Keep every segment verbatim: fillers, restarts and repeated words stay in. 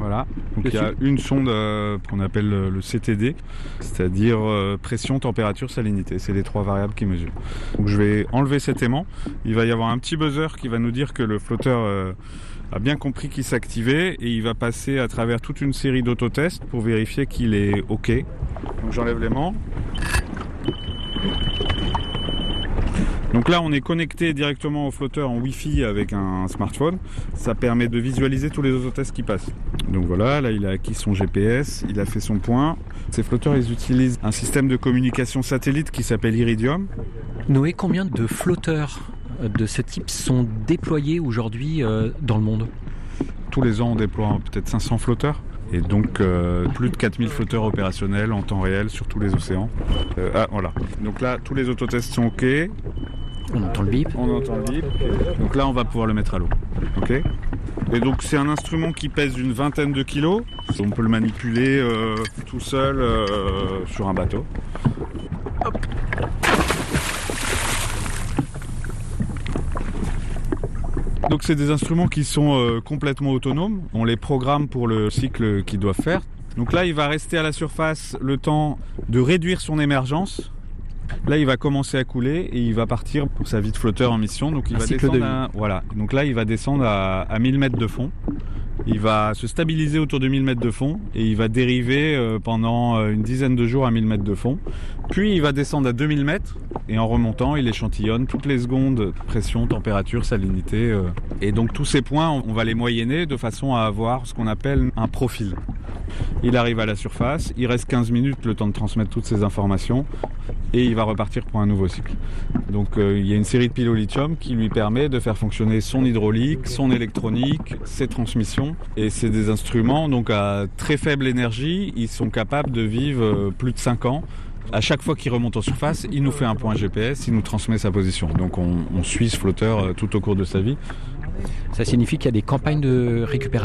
Voilà. Donc Dessus. il y a une sonde euh, qu'on appelle le, le C T D, c'est-à-dire euh, pression, température, salinité. C'est les trois variables qui mesurent. Donc je vais enlever cet aimant. Il va y avoir un petit buzzer qui va nous dire que le flotteur euh, a bien compris qu'il s'activait et il va passer à travers toute une série d'autotests pour vérifier qu'il est OK. Donc j'enlève l'aimant. Donc là, on est connecté directement au flotteur en Wi-Fi avec un smartphone. Ça permet de visualiser tous les autotests qui passent. Donc voilà, là, il a acquis son G P S, il a fait son point. Ces flotteurs, ils utilisent un système de communication satellite qui s'appelle Iridium. Noé, combien de flotteurs de ce type sont déployés aujourd'hui euh, dans le monde ? Tous les ans, on déploie peut-être cinq cents flotteurs. Et donc euh, plus de quatre mille flotteurs opérationnels en temps réel sur tous les océans. Euh, ah, voilà. Donc là, tous les autotests sont OK. On entend le bip. On entend le bip. Donc là, on va pouvoir le mettre à l'eau. OK ? Et donc, c'est un instrument qui pèse une vingtaine de kilos. On peut le manipuler euh, tout seul euh, sur un bateau. Hop. Donc, c'est des instruments qui sont euh, complètement autonomes. On les programme pour le cycle qu'ils doivent faire. Donc là, il va rester à la surface le temps de réduire son émergence. Là, il va commencer à couler et il va partir pour sa vie de flotteur en mission. Donc, il un va cycle descendre de vie. à, voilà. Donc là, il va descendre à, à mille mètres de fond. Il va se stabiliser autour de mille mètres de fond et il va dériver euh, pendant euh, une dizaine de jours à mille mètres de fond. Puis, il va descendre à deux mille mètres et en remontant, il échantillonne toutes les secondes pression, température, salinité. Euh. Et donc, tous ces points, on va les moyenner de façon à avoir ce qu'on appelle un profil. Il arrive à la surface, il reste quinze minutes le temps de transmettre toutes ces informations et il va repartir pour un nouveau cycle. Donc euh, il y a une série de piles au lithium qui lui permet de faire fonctionner son hydraulique, son électronique, ses transmissions. Et c'est des instruments donc à très faible énergie, ils sont capables de vivre euh, plus de cinq ans. À chaque fois qu'il remonte en surface, il nous fait un point G P S, il nous transmet sa position. Donc on, on suit ce flotteur euh, tout au cours de sa vie. Ça signifie qu'il y a des campagnes de récupération ?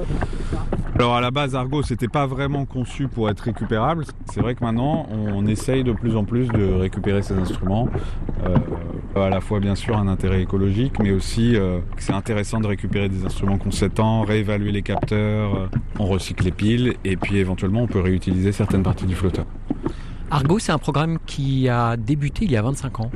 Alors à la base, Argo, c'était pas vraiment conçu pour être récupérable. C'est vrai que maintenant, on essaye de plus en plus de récupérer ces instruments. Euh, à la fois, bien sûr, un intérêt écologique, mais aussi euh, c'est intéressant de récupérer des instruments qui ont sept ans, réévaluer les capteurs, euh, on recycle les piles, et puis éventuellement, on peut réutiliser certaines parties du flotteur. Argo, c'est un programme qui a débuté il y a vingt-cinq ans.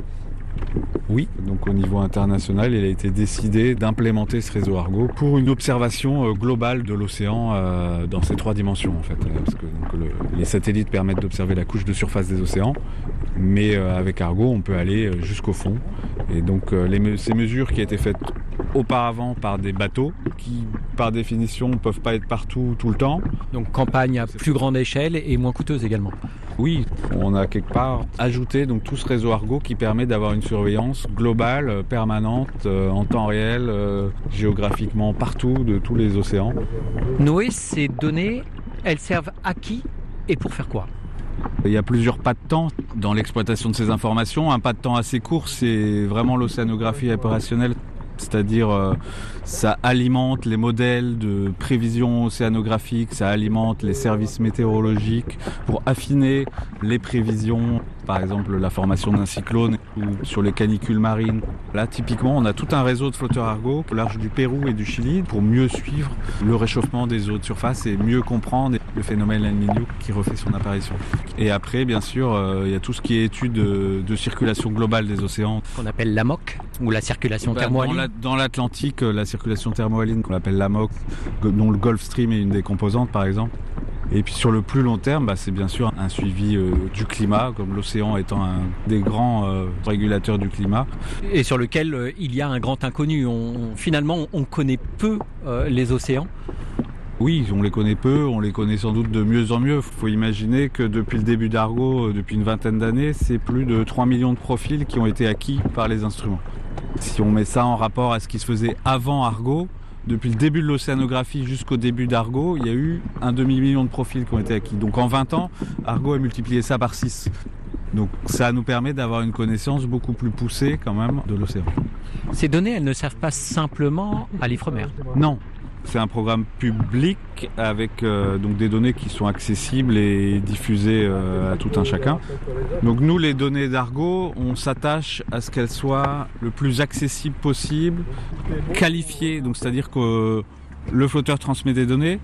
Oui, donc au niveau international, il a été décidé d'implémenter ce réseau Argo pour une observation globale de l'océan euh, dans ces trois dimensions en fait. Parce que donc, le, les satellites permettent d'observer la couche de surface des océans, mais euh, avec Argo, on peut aller jusqu'au fond. Et donc euh, les, ces mesures qui étaient faites auparavant par des bateaux, qui par définition ne peuvent pas être partout tout le temps. Donc campagne à plus grande échelle et moins coûteuse également. Oui, on a quelque part ajouté donc tout ce réseau Argo qui permet d'avoir une surveillance globale, euh, permanente, euh, en temps réel, euh, géographiquement partout de tous les océans. Noé, ces données, elles servent à qui et pour faire quoi ? Il y a plusieurs pas de temps dans l'exploitation de ces informations. Un pas de temps assez court, c'est vraiment l'océanographie opérationnelle. C'est-à-dire euh, ça alimente les modèles de prévision océanographique, ça alimente les services météorologiques pour affiner les prévisions, par exemple la formation d'un cyclone ou sur les canicules marines. Là, typiquement, on a tout un réseau de flotteurs Argo au large du Pérou et du Chili pour mieux suivre le réchauffement des eaux de surface et mieux comprendre le phénomène El Niño qui refait son apparition. Et après, bien sûr, euh, il y a tout ce qui est étude de, de circulation globale des océans. Qu'on appelle l'A M O C, ou la circulation bah, thermohaline. Dans, la, dans l'Atlantique, la circulation thermohaline qu'on appelle l'A M O C, dont le Gulf Stream est une des composantes par exemple. Et puis sur le plus long terme, bah, c'est bien sûr un suivi euh, du climat, comme l'océan étant un des grands euh, régulateurs du climat. Et sur lequel euh, il y a un grand inconnu. On, finalement, on connaît peu euh, les océans. Oui, on les connaît peu, on les connaît sans doute de mieux en mieux. Il faut imaginer que depuis le début d'Argo, depuis une vingtaine d'années, c'est plus de trois millions de profils qui ont été acquis par les instruments. Si on met ça en rapport à ce qui se faisait avant Argo, depuis le début de l'océanographie jusqu'au début d'Argo, il y a eu un demi-million de profils qui ont été acquis. Donc en vingt ans, Argo a multiplié ça par six. Donc ça nous permet d'avoir une connaissance beaucoup plus poussée quand même de l'océan. Ces données, elles ne servent pas simplement à l'Ifremer. Non. C'est un programme public avec euh, donc des données qui sont accessibles et diffusées euh, à tout un chacun. Donc nous, les données d'Argo, on s'attache à ce qu'elles soient le plus accessibles possible, qualifiées. Donc c'est-à-dire que le flotteur transmet des données,